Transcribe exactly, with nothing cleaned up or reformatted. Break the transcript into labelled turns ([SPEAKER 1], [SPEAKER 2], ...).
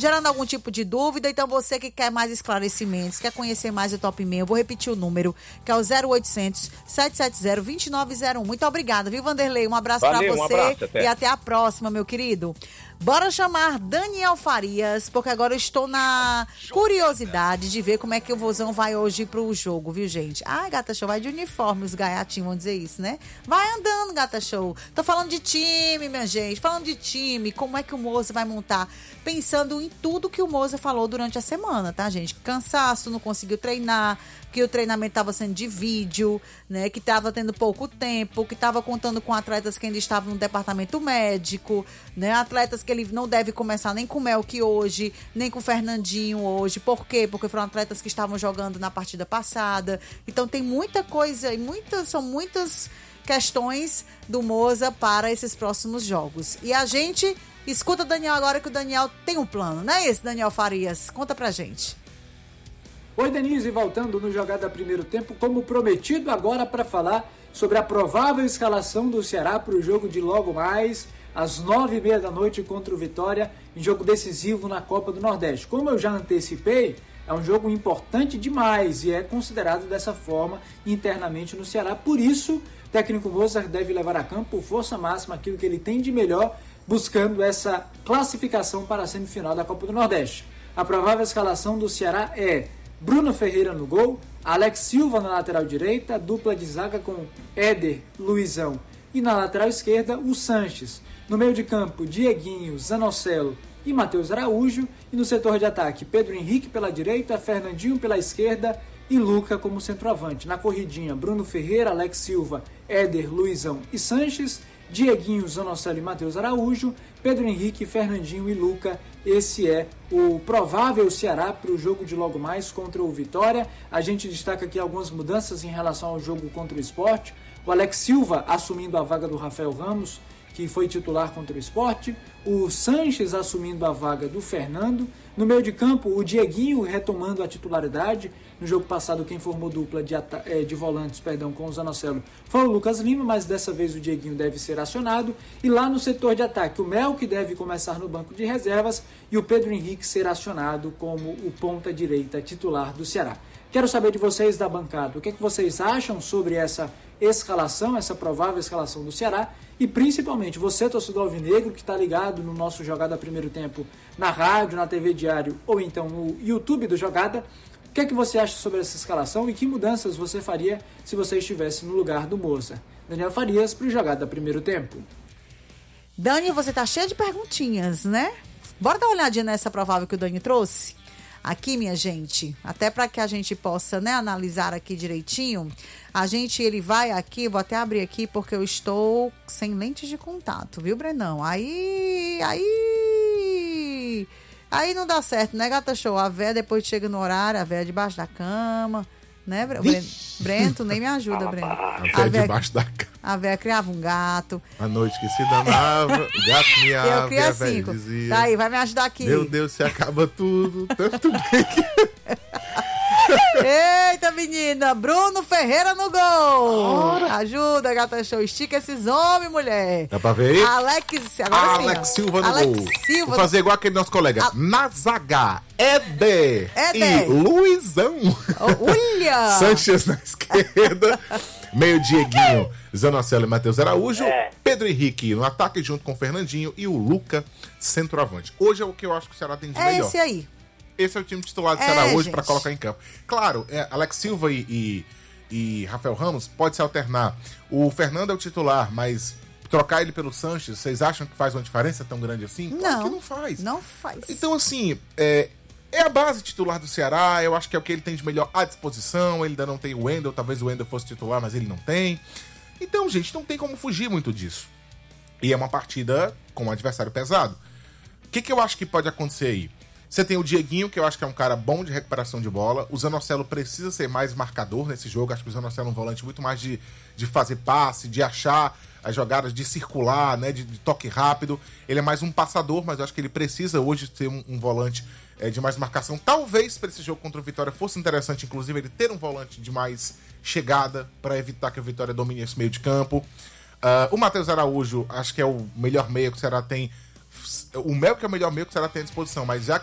[SPEAKER 1] gerando algum tipo de dúvida. Então você que quer mais esclarecimentos, quer conhecer mais o Top Man, eu vou repetir o número, que é o zero oitocentos, sete sete zero, dois nove zero um. Muito obrigada, viu, Vanderlei? Um abraço para você
[SPEAKER 2] um abraço, até.
[SPEAKER 1] E até a próxima, meu querido. Bora chamar Daniel Farias, porque agora eu estou na curiosidade de ver como é que o Vozão vai hoje pro jogo, viu, gente? Ai, Gata Show, vai de uniforme, os gaiatinhos vão dizer isso, né? Vai andando, Gata Show. Tô falando de time, minha gente, falando de time, como é que o Moza vai montar, pensando em tudo que o Moza falou durante a semana, tá, gente? Cansaço, não conseguiu treinar, que o treinamento estava sendo de vídeo, né, que estava tendo pouco tempo, que estava contando com atletas que ainda estavam no departamento médico, né, atletas que ele não deve começar nem com o Melk hoje, nem com o Fernandinho hoje. Por quê? Porque foram atletas que estavam jogando na partida passada. Então tem muita coisa, e muitas, são muitas questões do Moza para esses próximos jogos. E a gente escuta o Daniel agora, que o Daniel tem um plano, não é esse, Daniel Farias? Conta pra gente.
[SPEAKER 3] Oi, Denise, voltando no Jogada Primeiro Tempo, como prometido agora para falar sobre a provável escalação do Ceará para o jogo de logo mais, às nove e meia da noite contra o Vitória, em jogo decisivo na Copa do Nordeste. Como eu já antecipei, é um jogo importante demais e é considerado dessa forma internamente no Ceará. Por isso, o técnico Mozart deve levar a campo por força máxima aquilo que ele tem de melhor, buscando essa classificação para a semifinal da Copa do Nordeste. A provável escalação do Ceará é Bruno Ferreira no gol, Alex Silva na lateral direita, dupla de zaga com Éder, Luizão e na lateral esquerda o Sanches. No meio de campo, Dieguinho, Zanocelo e Matheus Araújo. E no setor de ataque, Pedro Henrique pela direita, Fernandinho pela esquerda e Luca como centroavante. Na corridinha, Bruno Ferreira, Alex Silva, Éder, Luizão e Sanches. Dieguinho, Zanocelo e Matheus Araújo, Pedro Henrique, Fernandinho e Luca. Esse é o provável Ceará para o jogo de logo mais contra o Vitória. A gente destaca aqui algumas mudanças em relação ao jogo contra o Sport. O Alex Silva assumindo a vaga do Rafael Ramos, que foi titular contra o Sport. O Sanches assumindo a vaga do Fernando. No meio de campo, o Dieguinho retomando a titularidade. No jogo passado, quem formou dupla de, de volantes perdão, com o Zanocelo foi o Lucas Lima, mas dessa vez o Dieguinho deve ser acionado. E lá no setor de ataque, o Melk deve começar no banco de reservas e o Pedro Henrique ser acionado como o ponta-direita titular do Ceará. Quero saber de vocês da bancada, o que, é que vocês acham sobre essa escalação, essa provável escalação do Ceará, e principalmente você, torcedor alvinegro, que está ligado no nosso Jogada Primeiro Tempo na rádio, na T V Diário ou então no YouTube do Jogada. O que é que você acha sobre essa escalação e que mudanças você faria se você estivesse no lugar do Moza? Daniel Farias para o Jogada Primeiro Tempo.
[SPEAKER 1] Dani, você tá cheio de perguntinhas, né? Bora dar uma olhadinha nessa provável que o Dani trouxe? Aqui, minha gente, até para que a gente possa, né, analisar aqui direitinho, a gente, ele vai aqui, vou até abrir aqui porque eu estou sem lentes de contato, viu, Brenão? Aí, aí, aí não dá certo, né, Gata Show? A véia depois chega no horário, a véia debaixo da cama, né, Breno? Brento, nem me ajuda, Breno.
[SPEAKER 4] A véia debaixo da cama.
[SPEAKER 1] A véia criava um gato.
[SPEAKER 4] A noite que se danava, o gato miava.
[SPEAKER 1] Eu cria cinco.
[SPEAKER 4] Dizia,
[SPEAKER 1] tá aí, vai me ajudar aqui.
[SPEAKER 4] Meu Deus, se acaba tudo, tanto bem que...
[SPEAKER 1] Eita, menina, Bruno Ferreira no gol. Ora. Ajuda, Gata Show, estica esses homens, mulher.
[SPEAKER 4] Dá pra ver?
[SPEAKER 1] Alex, agora sim.
[SPEAKER 4] Alex Silva no
[SPEAKER 1] Alex
[SPEAKER 4] gol.
[SPEAKER 1] Silva.
[SPEAKER 4] Vou fazer igual aquele nosso colega. A... Na zaga, Éder e Luizão.
[SPEAKER 1] Olha!
[SPEAKER 4] Sanches na esquerda. Meio Dieguinho, Zanocelo e Matheus Araújo. É. Pedro Henrique no ataque junto com o Fernandinho e o Luca centroavante. Hoje é o que eu acho que o Ceará tem de
[SPEAKER 1] é
[SPEAKER 4] melhor.
[SPEAKER 1] É esse aí.
[SPEAKER 4] Esse é o time titular do
[SPEAKER 1] é,
[SPEAKER 4] Ceará hoje
[SPEAKER 1] gente.
[SPEAKER 4] para colocar em campo. Claro, é, Alex Silva e, e, e Rafael Ramos pode se alternar. O Fernando é o titular, mas trocar ele pelo Sanches, vocês acham que faz uma diferença tão grande assim?
[SPEAKER 1] Não,
[SPEAKER 4] claro que não faz.
[SPEAKER 1] Não faz.
[SPEAKER 4] Então, assim, é, é a base titular do Ceará, eu acho que é o que ele tem de melhor à disposição. Ele ainda não tem o Wendel, talvez o Wendel fosse titular, mas ele não tem. Então, gente, não tem como fugir muito disso. E é uma partida com um adversário pesado. O que, que eu acho que pode acontecer aí? Você tem o Dieguinho, que eu acho que é um cara bom de recuperação de bola. O Zanocelo precisa ser mais marcador nesse jogo. Acho que o Zanocelo é um volante muito mais de, de fazer passe, de achar as jogadas, de circular, né, de, de toque rápido. Ele é mais um passador, mas eu acho que ele precisa hoje ser um, um volante é, de mais marcação. Talvez para esse jogo contra o Vitória fosse interessante, inclusive, ele ter um volante de mais chegada para evitar que o Vitória domine esse meio de campo. Uh, o Matheus Araújo, acho que é o melhor meio que o Ceará tem. O Mel que é o melhor meio que o Ceará tem à disposição, mas já